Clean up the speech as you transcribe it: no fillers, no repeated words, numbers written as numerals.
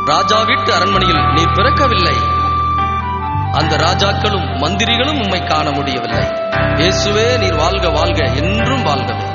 ராஜா வீட்டு அரண்மனையில் நீர் பிறக்கவில்லை. அந்த ராஜாக்களும் மந்திரிகளும் உம்மை காண முடியவில்லை. இயேசுவே, நீர் வாழ்க வாழ்க, என்றும் வாழ்கவே.